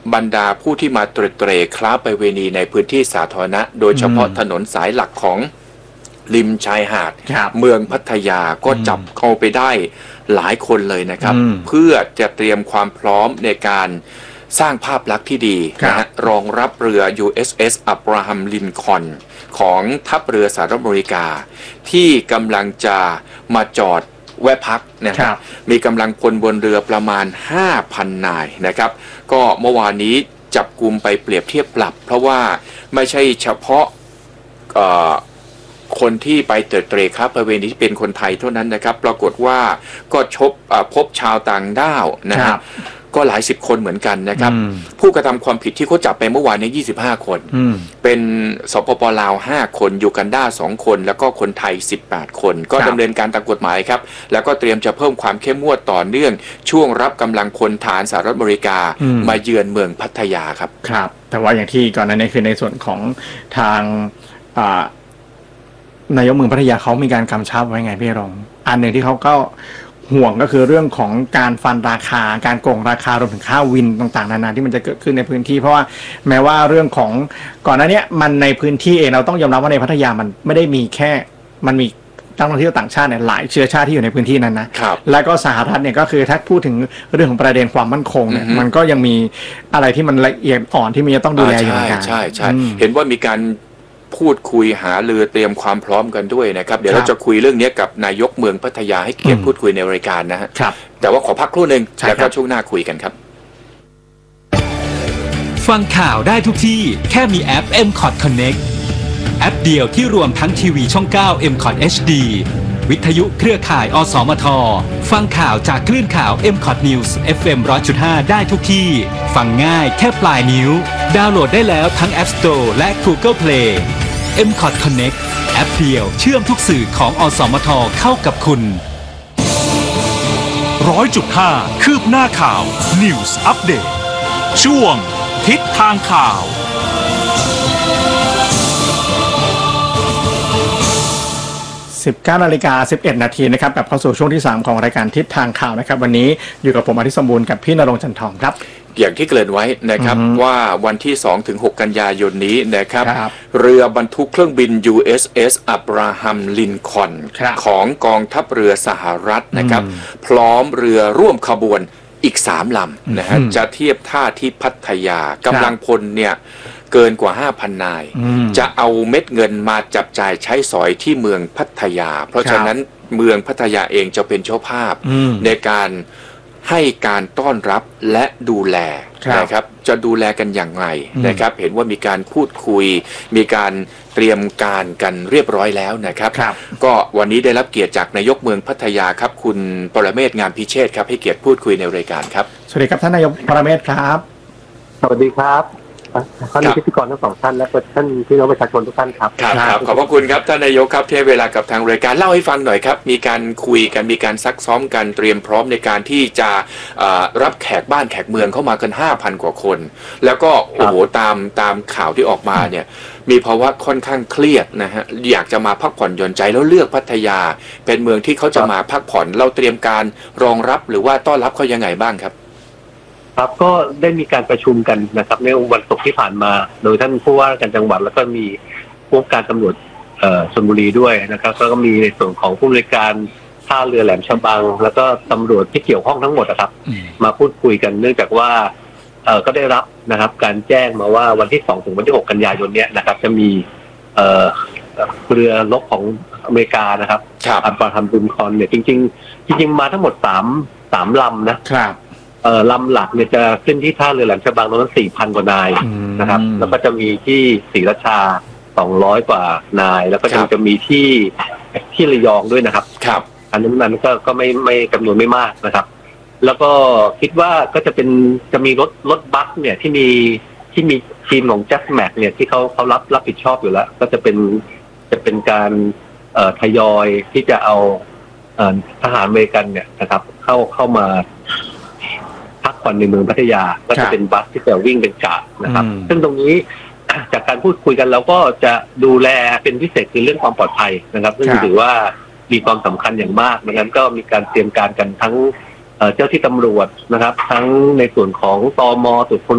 บรรดาผู้ที่มาเตร่ค้าประเวณีในพื้นที่สาธารณะโดยเฉพาะถนนสายหลักของริมชายหาดเมืองพัทยาก็จับเข้าไปได้หลายคนเลยนะครับเพื่อจะเตรียมความพร้อมในการสร้างภาพลักษณ์ที่ดีนะฮะรองรับเรือ USS อับราฮัมลินคอล์นของทัพเรือสหรัฐอเมริกาที่กำลังจะมาจอดแวะพักนะครับมีกำลังพลบนเรือประมาณ 5,000 นายนะครับก็เมื่อวานนี้จับกุมไปเปรียบเทียบปรับเพราะว่าไม่ใช่เฉพาะคนที่ไปเตร่ค้าประเวณีที่เป็นคนไทยเท่านั้นนะครับปรากฏว่าก็พบชาวต่างด้าวนะครับก็หลายสิบคนเหมือนกันนะครับผู้กระทำความผิดที่เขาจับไปเมื่อวานนี้25 คนเป็นสปป.ลาว5 คนยูกันดา2 คนแล้วก็คนไทย18 คนก็ดำเนินการตามกฎหมายครับแล้วก็เตรียมจะเพิ่มความเข้มงวดต่อเนื่องช่วงรับกำลังพลฐานสหรัฐอเมริกามาเยือนเมืองพัทยาครับครับแต่ว่าอย่างที่ก่อนหน้านี้คือในส่วนของทางนายกเมืองพัทยาเขามีการกำชับไว้ไงพี่รองอันหนึ่งที่เขาก็ห่วงก็คือเรื่องของการฟันราคาการโกงราคารวมถึงค่าวินต่างๆนานาที่มันจะเกิดขึ้นในพื้นที่เพราะว่าแม้ว่าเรื่องของก่อนหน้านี้มันในพื้นที่เองเราต้องยอมรับว่าในพัทยามันไม่ได้มีแค่มันมีนักท่องเที่ยวต่างชาติเนี่ยหลายเชื้อชาติที่อยู่ในพื้นที่นั้นนะแล้วก็สหรัฐเนี่ยก็คือถ้าพูดถึงเรื่องของประเด็นความมั่นคงเนี่ยมันก็ยังมีอะไรที่มันละเอียดอ่อนที่มันจะต้องดูแลอยู่เหมือนกันใช่เห็นว่ามีการพูดคุยหารือเตรียมความพร้อมกันด้วยนะครับเดี๋ยวเราจะคุยเรื่องนี้กับนายกเมืองพัทยาให้เกียรติพูดคุยในรายการนะฮะแต่ว่าขอพักครู่หนึ่งแล้วก็ช่วงหน้าคุยกันครับฟังข่าวได้ทุกที่แค่มีแอป MCOT Connect แอปเดียวที่รวมทั้งทีวีช่อง 9 MCOT HD วิทยุเครือข่ายอสมทฟังข่าวจากคลื่นข่าว MCOT News FM 100.5 ได้ทุกที่ฟังง่ายแค่ปลายนิ้วดาวน์โหลดได้แล้วทั้ง App Store และ Google Play MCOT Connect แอปเดียวเชื่อมทุกสื่อของอสมทเข้ากับคุณ 100.5 คืบหน้าข่าว News Update ช่วงทิศทางข่าว 19:11 นาทีนะครับกับเข้าสู่ช่วงที่3ของรายการทิศทางข่าวนะครับวันนี้อยู่กับผมอธิสมบูรณ์กับพี่ณรงค์จันทองครับอย่างที่เกริ่นไว้นะครับว่าวันที่ 2-6 กันยายนนี้นะครับเรือบรรทุกเครื่องบิน USS อับราฮัมลินคอล์นของกองทัพเรือสหรัฐนะครับพร้อมเรือร่วมขบวนอีก3 ลำนะฮะจะเทียบท่าที่พัทยากำลังพลเนี่ยเกินกว่า 5,000 นายจะเอาเม็ดเงินมาจับจ่ายใช้สอยที่เมืองพัทยาเพราะฉะนั้นเมืองพัทยาเองจะเป็นเจ้าภาพในการให้การต้อนรับและดูแลนะครับจะดูแลกันอย่างไรนะครับเห็นว่ามีการพูดคุยมีการเตรียมการกันเรียบร้อยแล้วนะครับก็วันนี้ได้รับเกียรติจากนายกเมืองพัทยาครับคุณปรเมศ งามพิเชษฐ์ครับให้เกียรติพูดคุยในรายการครับสวัสดีครับท่านนายกปรเมศครับสวัสดีครับท่านพิธีกรทั้ง2 ท่านและท่านพี่น้องประชาชนทุกท่านครับครับขอบพระคุณครับท่านนายกครับที่ให้เวลากับทางรายการเล่าให้ฟังหน่อยครับมีการคุยกันมีการซักซ้อมกันเตรียมพร้อมในการที่จะรับแขกบ้านแขกเมืองเข้ามากัน 5,000 กว่าคนแล้วก็โอ้โหตามข่าวที่ออกมาเนี่ยมีภาวะค่อนข้างเครียดนะฮะอยากจะมาพักผ่อนหย่อนใจแล้วเลือกพัทยาเป็นเมืองที่เขาจะมาพักผ่อนเราเตรียมการรองรับหรือว่าต้อนรับเขายังไงบ้างครับครับก็ได้มีการประชุมกันนะครับในวันศุกร์ที่ผ่านมาโดยท่านผู้ว่าราชการจังหวัดแล้วก็มีผู้การตำรวจชลบุรีด้วยนะครับแล้วก็มีในส่วนของผู้บริการท่าเรือแหลมฉบังแล้วก็ตำรวจที่เกี่ยวข้องทั้งหมดนะครับมาพูดคุยกันเนื่องจากว่าก็ได้รับนะครับการแจ้งมาว่าวันที่2 ถึงวันที่ 6 กันยายนเนี้ยนะครับจะมีเรือรบของอเมริกานะครับอับราฮัมลินคอล์นเนี่ยจริงมาทั้งหมด3 ลำนะครับลำหลักเนี่ยจะขึ้นที่ท่าเรือแหลมฉบังตรงนั้น 4,000 กว่านายนะครับแล้วก็จะมีที่ศรีราชา200 กว่านายแล้วก็จะมีที่ระยองด้วยนะครับอันนั้นก็ไม่จำนวนไม่มากนะครับแล้วก็คิดว่าก็จะมีรถบัสเนี่ยที่มีทีมของ Just Max เนี่ยที่เขารับผิดชอบอยู่แล้วก็จะเป็นการทยอยที่จะเอาทหารอเมริกันเนี่ยนะครับเข้ามาพักผ่อนในเมืองพัทยาก็จะเป็นบัสที่จะวิ่งเป็นกะนะครับซึ่งตรงนี้จากการพูดคุยกันเราก็จะดูแลเป็นพิเศษคือเรื่องความปลอดภัยนะครับซึ่งถือว่ามีความสำคัญอย่างมากดังนั้นก็มีการเตรียมการกันทั้งเจ้าที่ตำรวจนะครับทั้งในส่วนของตม.ตรวจคน